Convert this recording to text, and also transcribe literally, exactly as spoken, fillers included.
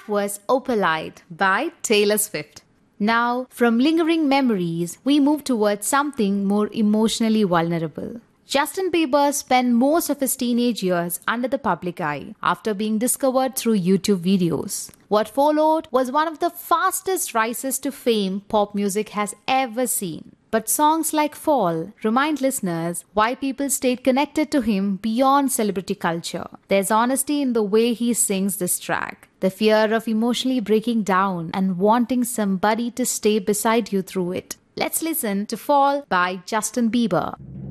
That was Opalite by Taylor Swift. Now, from lingering memories, we move towards something more emotionally vulnerable. Justin Bieber spent most of his teenage years under the public eye after being discovered through YouTube videos. What followed was one of the fastest rises to fame pop music has ever seen. But songs like Fall remind listeners why people stayed connected to him beyond celebrity culture. There's honesty in the way he sings this track, the fear of emotionally breaking down and wanting somebody to stay beside you through it. Let's listen to Fall by Justin Bieber.